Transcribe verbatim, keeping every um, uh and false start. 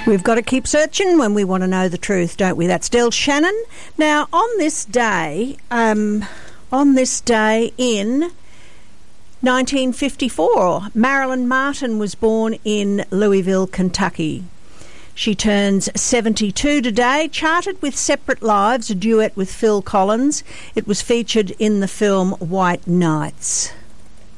We've got to keep searching when we want to know the truth, don't we? That's Del Shannon. Now, on this day, um, on this day in nineteen fifty-four, Marilyn Martin was born in Louisville, Kentucky. She turns seventy-two today, charted with Separate Lives, a duet with Phil Collins. It was featured in the film White Nights.